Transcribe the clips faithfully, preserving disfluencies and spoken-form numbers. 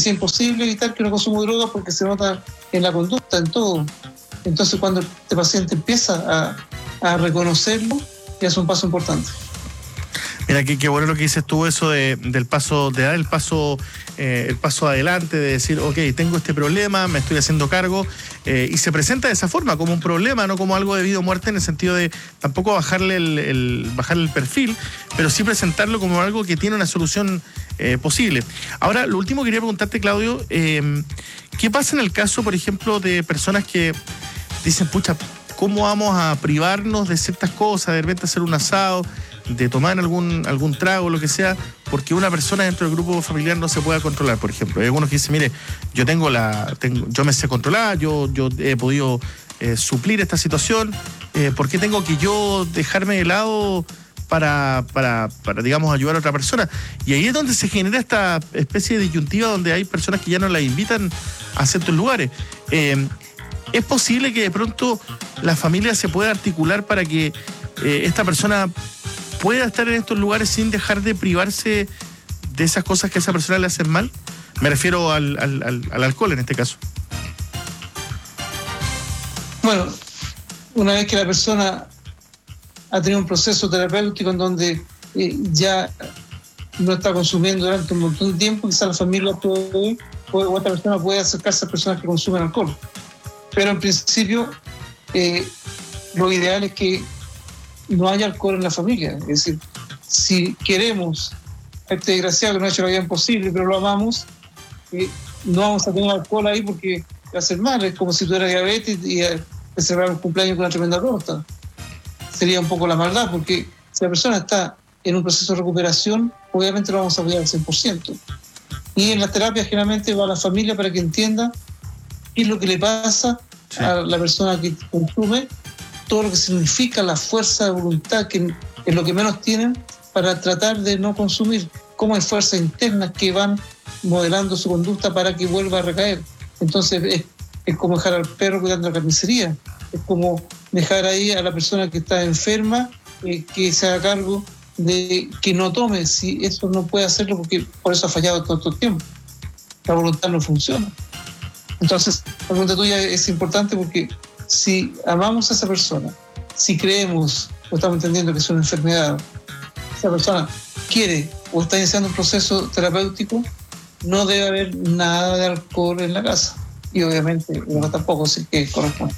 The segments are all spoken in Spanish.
es imposible evitar que uno consuma drogas porque se nota en la conducta, en todo. Entonces, cuando este paciente empieza a, a reconocerlo, ya es un paso importante. Mira, qué, qué bueno lo que dices tú, eso de, del paso, de dar el paso, eh, el paso adelante, de decir, ok, tengo este problema, me estoy haciendo cargo, eh, y se presenta de esa forma, como un problema, no como algo de vida o muerte, en el sentido de tampoco bajarle el, el, bajarle el perfil, pero sí presentarlo como algo que tiene una solución eh, posible. Ahora, lo último que quería preguntarte, Claudio, eh, ¿qué pasa en el caso, por ejemplo, de personas que dicen, pucha, ¿cómo vamos a privarnos de ciertas cosas, de repente hacer un asado, de tomar algún algún trago, lo que sea, porque una persona dentro del grupo familiar no se pueda controlar, por ejemplo? Hay algunos que dicen, mire, yo tengo la, tengo, yo me sé controlar, yo, yo he podido eh, suplir esta situación, eh, ¿por qué tengo que yo dejarme de lado para, para, para, digamos, ayudar a otra persona? Y ahí es donde se genera esta especie de disyuntiva donde hay personas que ya no la invitan a ciertos lugares. Eh, ¿Es posible que de pronto la familia se pueda articular para que eh, esta persona pueda estar en estos lugares sin dejar de privarse de esas cosas que a esa persona le hacen mal? Me refiero al, al, al, al alcohol en este caso. Bueno, una vez que la persona ha tenido un proceso terapéutico en donde eh, ya no está consumiendo durante un montón de tiempo, quizás la familia puede, o otra persona puede acercarse a personas que consumen alcohol. Pero en principio, eh, lo ideal es que no haya alcohol en la familia. Es decir, si queremos a este desgraciado que no ha hecho la vida imposible, pero lo amamos, eh, no vamos a tener alcohol ahí porque va a ser mal. Es como si tuviera diabetes y eh, celebrar un cumpleaños con una tremenda torta. Sería un poco la maldad, porque si la persona está en un proceso de recuperación, obviamente lo vamos a cuidar al cien por ciento. Y en las terapias generalmente va a la familia para que entienda qué es lo que le pasa sí. a la persona que consume, todo lo que significa la fuerza de voluntad, que es lo que menos tienen, para tratar de no consumir, cómo hay fuerzas internas que van modelando su conducta para que vuelva a recaer. Entonces es, es como dejar al perro cuidando la carnicería, es como dejar ahí a la persona que está enferma, eh, que se haga cargo de que no tome, si eso no puede hacerlo porque por eso ha fallado todo el tiempo. La voluntad no funciona. Entonces, la pregunta tuya es importante porque si amamos a esa persona, si creemos o estamos entendiendo que es una enfermedad, esa persona quiere o está iniciando un proceso terapéutico, no debe haber nada de alcohol en la casa. Y obviamente no tampoco, así que corresponde.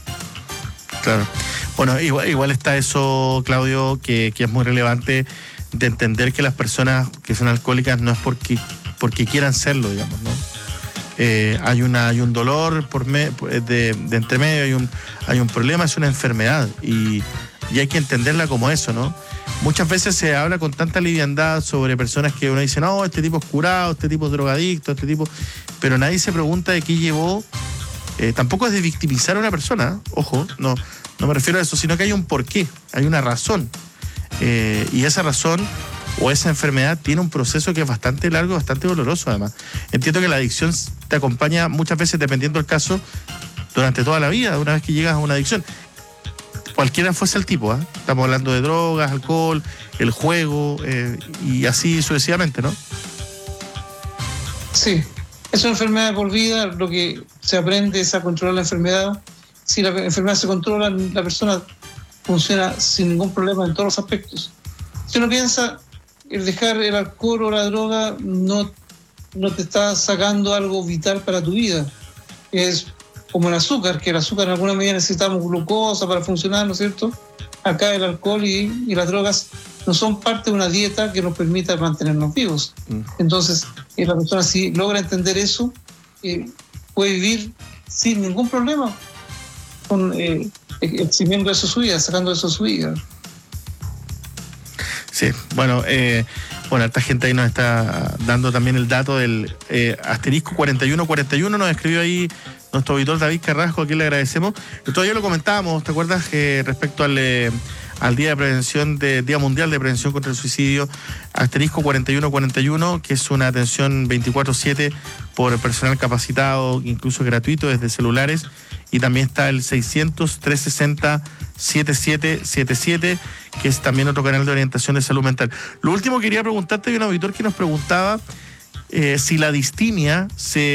Claro. Bueno, igual, igual está eso, Claudio, que, que es muy relevante de entender que las personas que son alcohólicas no es porque, porque quieran serlo, digamos, ¿no? Eh, hay una hay un dolor por me, de, de entre medio, hay un hay un problema, es una enfermedad y, y hay que entenderla como eso, ¿no? Muchas veces se habla con tanta liviandad sobre personas que uno dice, no, este tipo es curado, este tipo es drogadicto, este tipo, pero nadie se pregunta de qué llevó. Eh, tampoco es de victimizar a una persona, ojo, no, no me refiero a eso, sino que hay un porqué, hay una razón, eh, y esa razón o esa enfermedad tiene un proceso que es bastante largo, bastante doloroso además. Entiendo que la adicción te acompaña muchas veces, dependiendo del caso, durante toda la vida, una vez que llegas a una adicción. Cualquiera fuese el tipo, ¿eh? Estamos hablando de drogas, alcohol, el juego, eh, y así sucesivamente, ¿no? Sí, es una enfermedad por vida, lo que se aprende es a controlar la enfermedad. Si la enfermedad se controla, la persona funciona sin ningún problema en todos los aspectos. Si uno piensa, el dejar el alcohol o la droga no, no te está sacando algo vital para tu vida. Es como el azúcar, que el azúcar en alguna medida necesitamos glucosa para funcionar, ¿no es cierto? Acá el alcohol y, y las drogas no son parte de una dieta que nos permita mantenernos vivos. Mm. Entonces, eh, la persona si logra entender eso, eh, puede vivir sin ningún problema, con, eh, eximiendo eso su vida, sacando eso su vida. Sí, bueno, eh, bueno, esta gente ahí nos está dando también el dato del eh, asterisco cuarenta y uno cuarenta y uno, nos escribió ahí nuestro auditor David Carrasco, a quien le agradecemos. Todavía lo comentábamos, ¿te acuerdas? Eh, respecto al, eh, al Día de Prevención, de, Día Mundial de Prevención contra el Suicidio, asterisco cuarenta y uno cuarenta y uno, que es una atención veinticuatro siete por personal capacitado, incluso gratuito desde celulares, y también está el seiscientos, trescientos sesenta, setenta y siete setenta y siete, que es también otro canal de orientación de salud mental. Lo último que quería preguntarte, hay un auditor que nos preguntaba eh, si la distimia se